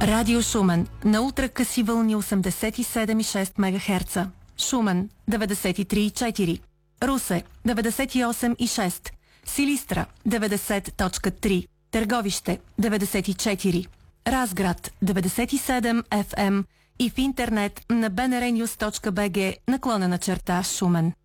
Радио Шумен на ултракъси вълни 87,6 МГц. Шумен 93,4. Русе 98,6. Силистра 90.3. Търговище 94. Разград 97 FM и в интернет на bnrnews.bg /Шумен.